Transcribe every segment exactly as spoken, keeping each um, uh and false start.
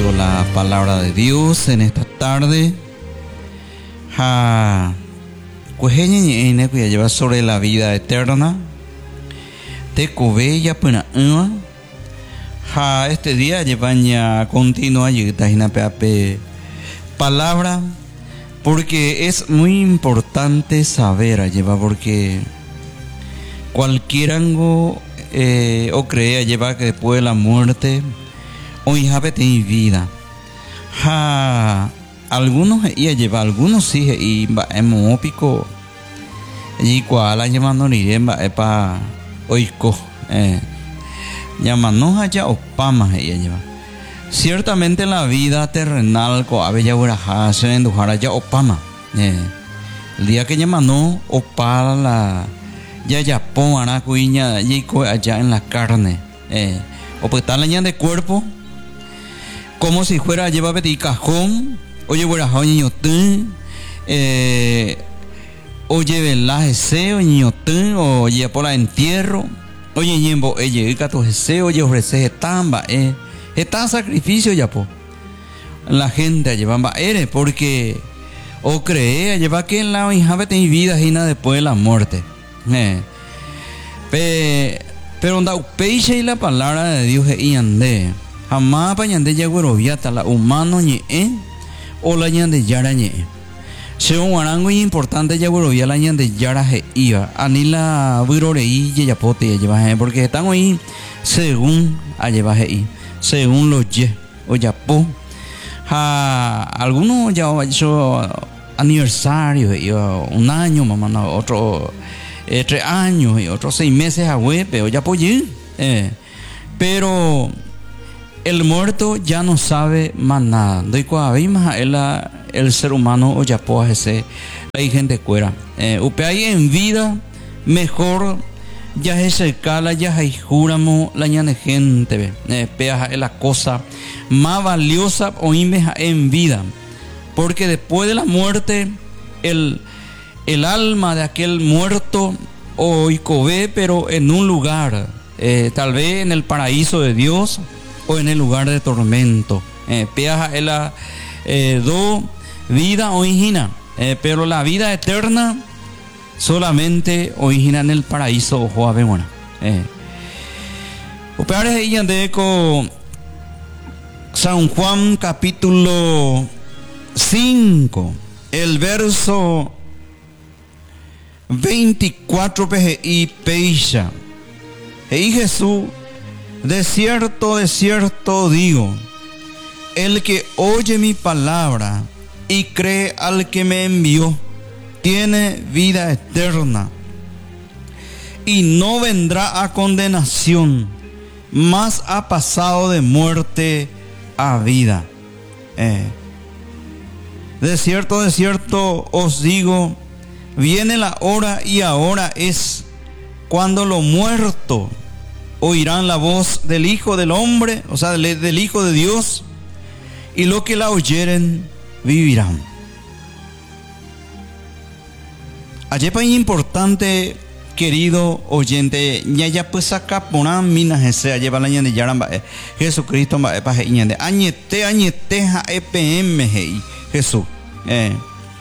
contigo la palabra de Dios en esta tarde. Ha cuejeñe que lleva sobre la vida eterna. Te cobella pena ha este día llevaña continua yigtajina peape palabra, porque es muy importante saber lleva porque cualquier ango eh, o crea lleva que después de la muerte o hija tiene vida. Ha algunos y lleva algunos sí y va hemos pico y cual llamando ni demba epa oico eh llamanos allá opama ella lleva. Ciertamente la vida terrenal co abella uraja se endujara ya opama eh el día que llamano opala la ya ya pon ana cuiña yico allá en la carne eh o pues tal añade de cuerpo como si fuera lleva beti cajón oye uraja niño tú eh oye velaje se o niño tú o ya por la entierro oye ñembo ella y cato se oye ofrece tamba eh está sacrificio ya po la gente llevaba eres porque o cree lleva que en la hija tiene vida hina después de la muerte eh Pe, pero onda peixe y la palabra de Dios y ande jamás pa ñande ya güero viata la humano ñe eh o la ñande yara ñe según arango importante ya güero via la ñande yara je iba anila virore y ya pote lleva porque están ahí según a lleva je según los ye o ya po ha algunos ya ha hecho aniversario y un año mamá no, otro eh, tres años y otros seis meses a web pero ya po eh pero el muerto ya no sabe más nada doy cua más el el ser humano o ya po ese hay gente fuera eh upe hay en vida mejor ya es el cala ya hay juramo la ñane gente eh, pea es la cosa más valiosa o en vida porque después de la muerte el el alma de aquel muerto hoy cobe pero en un lugar eh, tal vez en el paraíso de Dios o en el lugar de tormento eh, pea es la eh, do vida origina eh, pero la vida eterna solamente origina en el paraíso ojo a ver bueno eh upeares ella de co San Juan capítulo cinco el verso veinticuatro peje y peisha y Jesús de cierto de cierto digo el que oye mi palabra y cree al que me envió tiene vida eterna y no vendrá a condenación, mas ha pasado de muerte a vida. Eh. De cierto, de cierto os digo, viene la hora y ahora es cuando los muertos oirán la voz del Hijo del Hombre, o sea, del, del Hijo de Dios, y los que la oyeren vivirán. Ayepa es importante, querido oyente, ya ya pues acá ponan minas ese lleva la ñande yaramba Jesucristo va pa ñande añete añete ja epm Jesús eh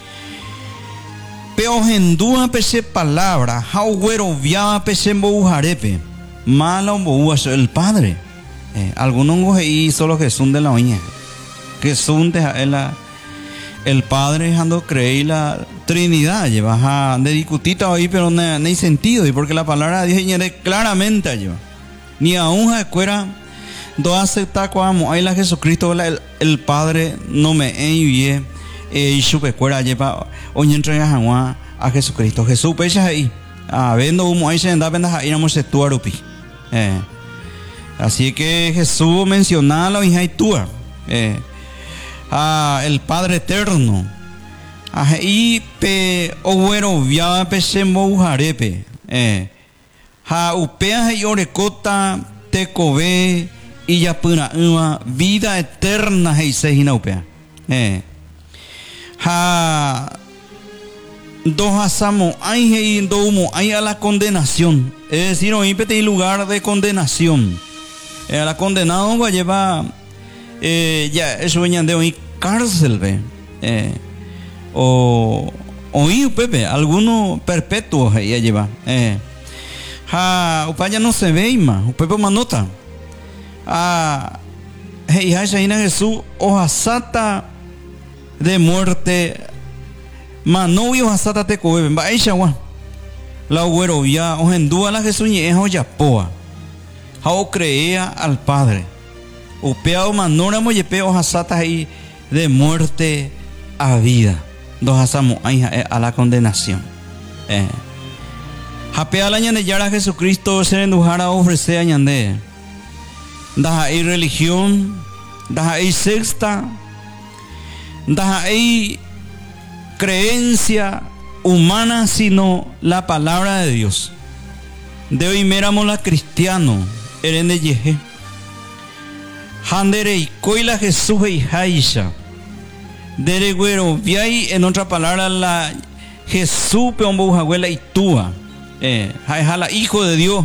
pero hendúa pese palabra jauguero via pese mbujarepe malo mbuaso el Padre eh, algunos ngoje solo Jesús de la oña Jesús de la el Padre dejando creer la Trinidad lleva de discutita ahí pero no hay sentido y porque la palabra de Dios claramente lleva ni aún a escuela do acepta como hay la Jesucristo el, el Padre no me envié y su escuela lleva hoy entrega a a Jesucristo Jesús pecha ahí a vendo humo ahí se anda vendas ahí no se tuarupi eh así que Jesús menciona la hija y tú eh Ah, el Padre eterno. Ah, y pe oguero via pe semoujarepe. Eh. Ha upea y orecota te cobe y ya puna una vida eterna hei se hina upea. Eh. Ha dos asamo hay hei domo hay a la condenación. Es decir, hoy pete lugar de condenación. Eh, la condenado va lleva eh, ya eso venían de hoy cárcel ve eh, o oí pepe alguno perpetuo ya lleva eh ha upaya no se ve más pepe manota a hey ha shaina Jesús hoja sata de muerte manovio hoja sata te cobe va ella wa la güero ya o en duda la Jesús ni es ya poa ha o creía al Padre upeado manora mo yepeo hasata ahí de muerte a vida dos asamos a la condenación eh japea la ñande yara Jesucristo se endujara ofrecer a ñande da hay religión da hay sexta da hay creencia humana sino la palabra de Dios de hoy miramos la cristiano eren de yeje Handere y coila Jesús y Jaisha. Dere güero, viai en otra palabra la Jesús peombo abuela y túa. Eh, la hijo de Dios.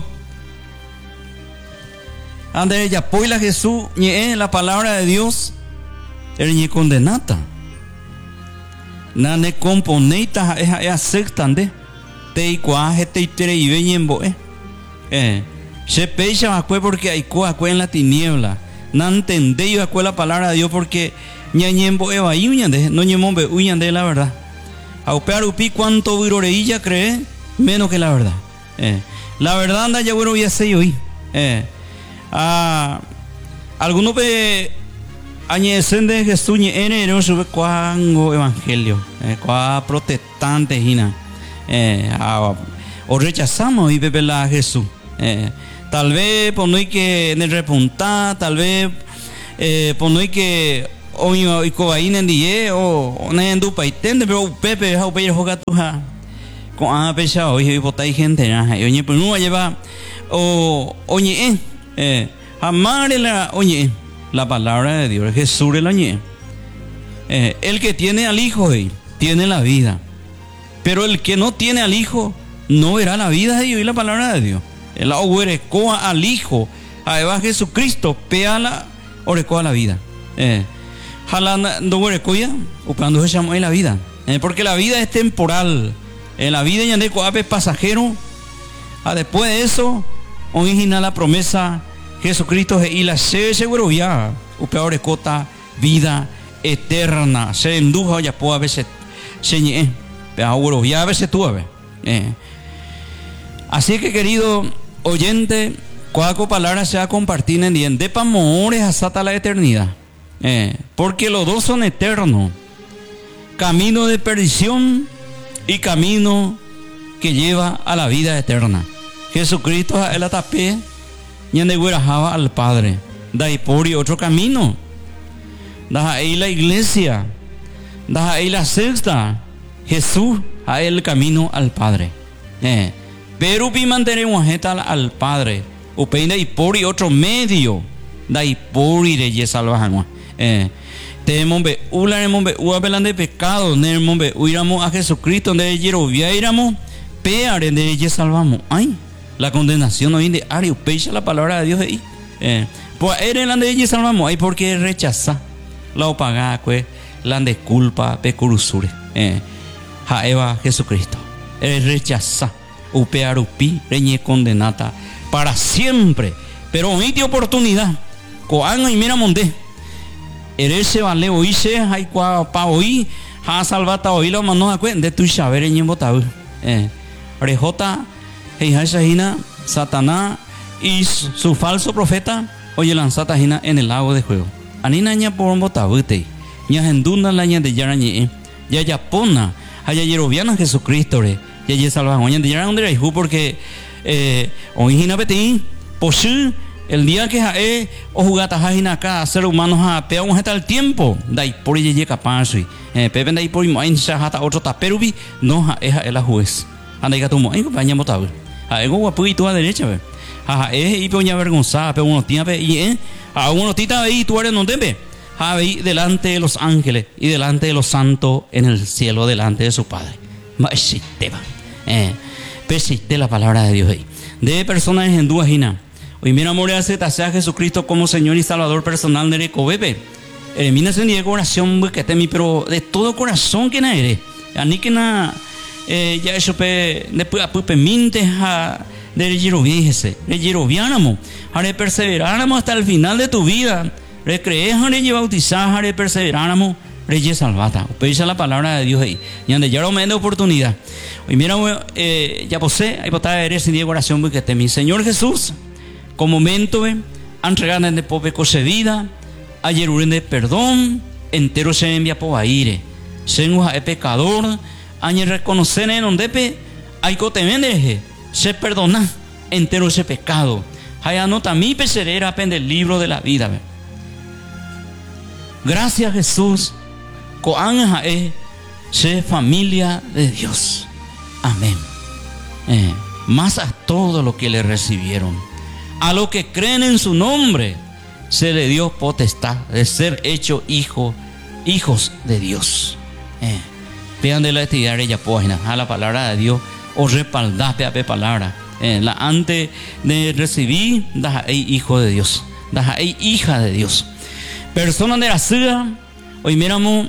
Andere ya poila Jesús, ni en la palabra de Dios, el ni condenata. Nane componeta es a sectande. Te y cuaje te y tere y veñembo eh. Eh, se pecha acue porque hay coa en la tiniebla. No entendé yo la palabra de Dios porque ñañembo eva y uñande, no ñemombe uñande la verdad. A upear upi cuánto viroreilla cree menos que la verdad. Eh. La verdad anda ya bueno voy a hacer hoy. Eh. Ah, algunos pe añecen de Jesús ni enero sube cuango evangelio, eh, cua protestante hina. Eh, ah, o rechazamos y pepe la Jesús. Eh. Tal vez por no hay que repuntar, tal vez eh, por no hay que hoy cobaína en día o no en dupa y tende, pero pepe ha upeye joga tuja con a pesar hoy hay botai gente na y oye pues no lleva o oye eh amar la oye la palabra de Dios Jesús el oye eh, el que tiene al hijo hoy tiene la vida, pero el que no tiene al hijo no verá la vida de Dios y la palabra de Dios. El orecoa al hijo a Eva Jesucristo peala orecoa la vida eh jalanda do orecoya upando se llama la vida eh, porque la vida es temporal en eh, la vida ya de coape pasajero a después de eso original la promesa Jesucristo y la se seguro ya upe orecota vida eterna se enduja ya puede a veces señe pero ya a veces tú a ver eh así que querido oyente, cuaco palabra se va a compartir en día de pamores hasta la eternidad. Eh, porque los dos son eternos. Camino de perdición y camino que lleva a la vida eterna. Jesucristo es el atapé y en de guerajaba al Padre. Da ahí por y otro camino. Da ahí la iglesia. Da ahí la sexta. Jesús a el camino al Padre. Eh. Pero pi mantenemos al Padre. Upeina y por y otro medio. Da y por y de salvajan. Eh. Tenemos be ularemos be uabelan de pecado. Tenemos be uiramos a Jesucristo. Donde yero viairamos. Peare de ye salvamos. Ay. La condenación hoy de Ari. Upecha la palabra de Dios ahí. Eh. Pues eres la de ye salvamos. Ay porque rechaza. La opaga pues. La de culpa pecurusure. Eh. Jaeva Jesucristo. Eres rechaza. Upearupi, reñe condenata para siempre, pero hoy de oportunidad. Coano y mira monde. Eres se vale hoy se hay cua pa hoy ha salvata hoy lo manos a cuen de tu saber en botau. Eh, rejota hey hasahina Satanás y su falso profeta oye lanzata hina en el lago de juego. Anina ña por botau te. Ña henduna la ña de yarañe. Ya yapona haya yeroviana Jesucristo re. Y allí salvan hoy en día donde hay porque eh hoy hina betín posú el día que jae o jugata hina acá ser humanos a peor un el tiempo dai por allí capaz y eh pepe dai por muy hasta otro taperubi no es la juez anda que tomo en compañía motable a ego guapuito a derecha ve a es y poña vergonzada pero uno tiene y eh a uno tita ahí tú eres no tempe a ver delante de los ángeles y delante de los santos en el cielo delante de su Padre. Eh, persiste la palabra de Dios ahí. De personas en duda hina. Hoy mira amor hace tasea a Jesucristo como Señor y Salvador personal de Recobepe. Mina se niega oración que te mi pero de todo corazón que na eres. Ani que na ya eso pe después a pupe minte a de Jeroviese, de Jeroviánamo. Haré perseveráramos hasta el final de tu vida. Recrees haré bautizar, haré perseveráramos. Reyes salvata. Pedís la palabra de Dios ahí. Y donde ya no me da oportunidad. Hoy mira eh, ya posee hay botada eres sin niega oración porque te mi Señor Jesús. Como momento entregando de pope concedida. Ayer de perdón, entero se envía por aire. Se es pecador, ayer reconocer en donde pe, hay que te se perdona, entero ese pecado. Hay anota mi pecerera en el libro de la vida. Gracias Jesús, coanja es, se familia de Dios. Amén. Eh, más a todo lo que le recibieron, a lo que creen en su nombre. Se le dio potestad de ser hecho hijo, hijos de Dios. Eh, vean de la actividad ella página a la palabra de Dios o respaldaste a la palabra. Eh, la antes de recibir, da hijo de Dios, da hija de Dios. Personas de la ciudad, hoy miramos,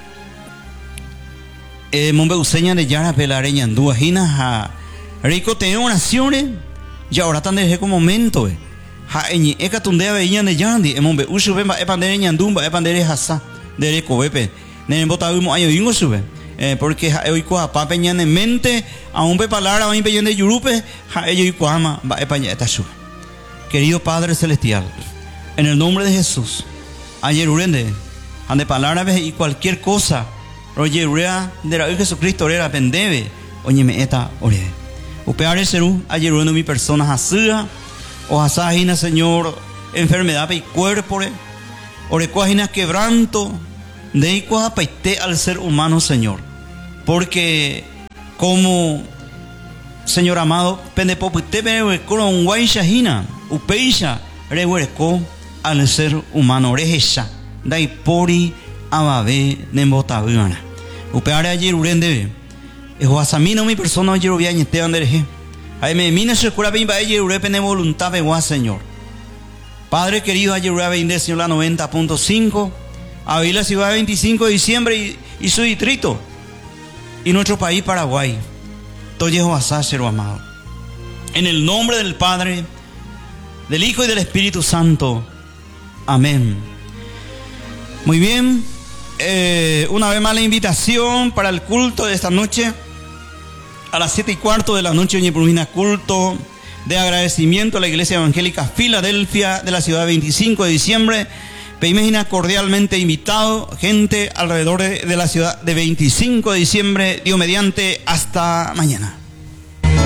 eh, mombe useña de yara pelareña en duajina a rico tengo oraciones, ya ahora tan de como momento, eh. Ha eñi eka tundea veían de yandi emombe usu bemba epandere ñandumba epandere hasa de recobepe ne bota umo ayo ingo sube eh, porque ha hoy kwa pa peñane mente a un pe palabra va impeñan de yurupe ha ello y kwama va epaña esta sube. Querido Padre celestial, en el nombre de Jesús, ayer urende ande palabra ve y cualquier cosa oye urea de la Jesucristo era pendebe oye me eta ore upeare seru ayer urendo mi persona hasura o asajina, Señor, enfermedad y cuerpo, orecuajina quebranto, de igual paite al ser humano, Señor. Porque como, Señor amado, pendepopite me con guayshahina, upeisha, rehuerco al ser humano, rejesha, dai pori ababe nembotabuana. Upeare ayer urende, o asamino mi persona ayer ubiañete andereje. Ay me mina se cura bien para ella urepene voluntad de guas Señor. Padre querido, ayer urebe Señor la noventa punto cinco, Avila ciudad veinticinco de diciembre y, y su distrito y nuestro país Paraguay. Toyejo asásero amado. En el nombre del Padre, del Hijo y del Espíritu Santo. Amén. Muy bien. Eh, una vez más la invitación para el culto de esta noche. A las siete y cuarto de la noche, un culto de agradecimiento a la Iglesia Evangélica Filadelfia de la ciudad veinticinco de diciembre. Pedimos cordialmente invitado, gente alrededor de, de la ciudad de veinticinco de diciembre, Dios mediante, hasta mañana.